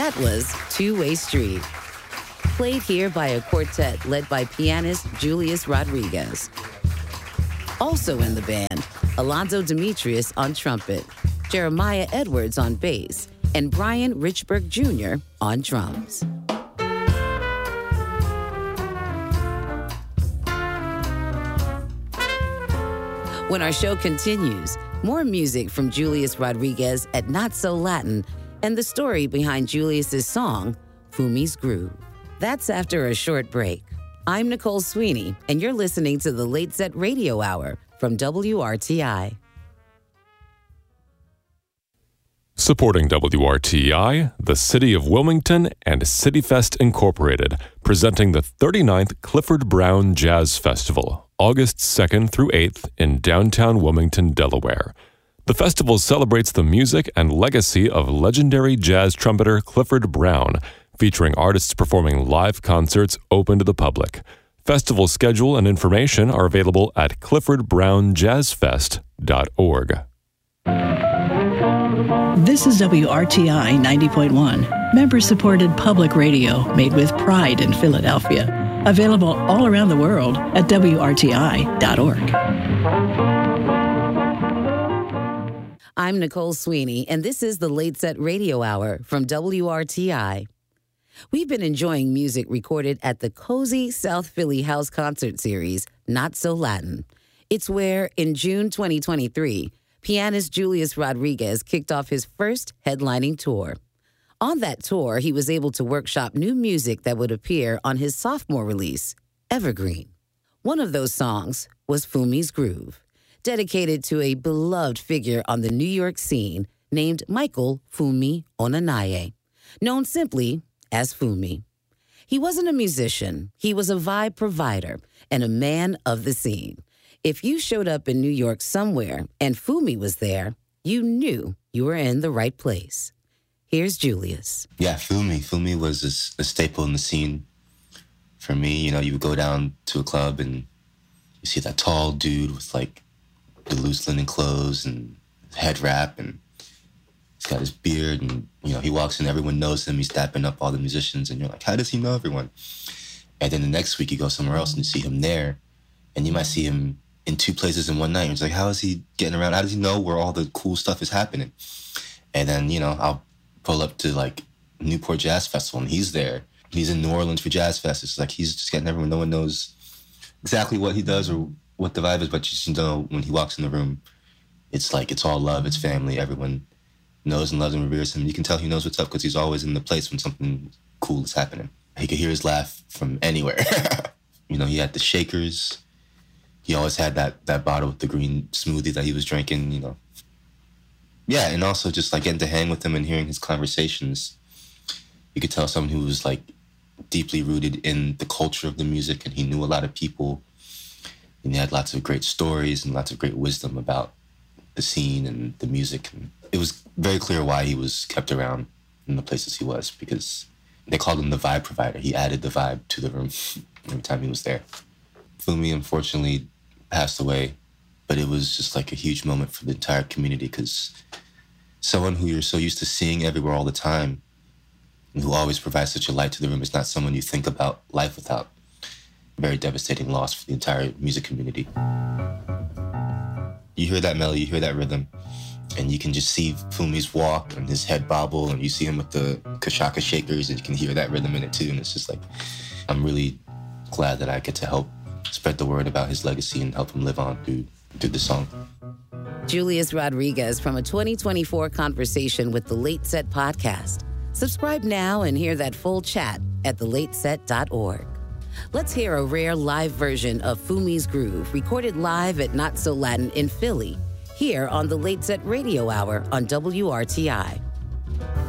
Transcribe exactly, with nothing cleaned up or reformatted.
That was Two-Way Street, played here by a quartet led by pianist Julius Rodriguez. Also in the band, Alonzo Demetrius on trumpet, Jeremiah Edwards on bass, and Brian Richburg Junior on drums. When our show continues, more music from Julius Rodriguez at Not So Latin and the story behind Julius's song, Fumi's Groove. That's after a short break. I'm Nicole Sweeney, and you're listening to the Late Set Radio Hour from W R T I. Supporting W R T I, the City of Wilmington, and CityFest Incorporated, presenting the thirty-ninth Clifford Brown Jazz Festival, August second through eighth in downtown Wilmington, Delaware. The festival celebrates the music and legacy of legendary jazz trumpeter Clifford Brown, featuring artists performing live concerts open to the public. Festival schedule and information are available at clifford brown jazz fest dot org. This is W R T I ninety point one, member-supported public radio made with pride in Philadelphia. Available all around the world at W R T I dot org. I'm Nicole Sweeney, and this is the Late Set Radio Hour from W R T I. We've been enjoying music recorded at the Cozy South Philly House Concert Series, Not So Latin. It's where, in June twenty twenty-three, pianist Julius Rodriguez kicked off his first headlining tour. On that tour, he was able to workshop new music that would appear on his sophomore release, Evergreen. One of those songs was Fumi's Groove, dedicated to a beloved figure on the New York scene named Michael Fumi Onanaye, known simply as Fumi. He wasn't a musician. He was a vibe provider and a man of the scene. If you showed up in New York somewhere and Fumi was there, you knew you were in the right place. Here's Julius. Yeah, Fumi. Fumi was a, a staple in the scene for me. You know, you would go down to a club and you see that tall dude with like the loose linen clothes and head wrap, and he's got his beard, and you know, he walks in, everyone knows him, he's dapping up all the musicians, and you're like, how does he know everyone? And then the next week you go somewhere else and you see him there, and you might see him in two places in one night. And it's like, how is he getting around? How does he know where all the cool stuff is happening? And then, you know, I'll pull up to like Newport Jazz Festival and he's there. He's in New Orleans for Jazz Fest. It's like he's just getting everyone. No one knows exactly what he does or what the vibe is, but you just know when he walks in the room, it's like it's all love, it's family. Everyone knows and loves and reveres him. You can tell he knows what's up because he's always in the place when something cool is happening. He could hear his laugh from anywhere. You know, he had the shakers. He always had that that bottle with the green smoothie that he was drinking, you know. Yeah, and also just like getting to hang with him and hearing his conversations, you could tell someone who was like deeply rooted in the culture of the music, and he knew a lot of people, and he had lots of great stories and lots of great wisdom about the scene and the music. And it was very clear why he was kept around in the places he was, because they called him the vibe provider. He added the vibe to the room every time he was there. Fumi, unfortunately, passed away, but it was just like a huge moment for the entire community, because someone who you're so used to seeing everywhere all the time and who always provides such a light to the room is not someone you think about life without. Very devastating loss for the entire music community. You hear that melody, you hear that rhythm, and you can just see Fumi's walk and his head bobble, and you see him with the kashaka shakers, and you can hear that rhythm in it too. And it's just like, I'm really glad that I get to help spread the word about his legacy and help him live on through, through the song. Julius Rodriguez from a twenty twenty-four conversation with the Late Set podcast. Subscribe now and hear that full chat at the late set dot org. Let's hear a rare live version of Fumi's Groove, recorded live at Not So Latin in Philly, here on the Late Set Radio Hour on W R T I.